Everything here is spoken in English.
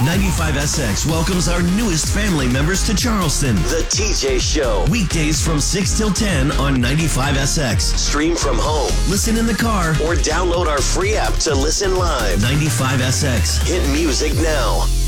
95SX welcomes our newest family members to Charleston. The TJ Show. Weekdays from 6 till 10 on 95SX. Stream from home, listen in the car, or download our free app to listen live. 95SX. Hit music now.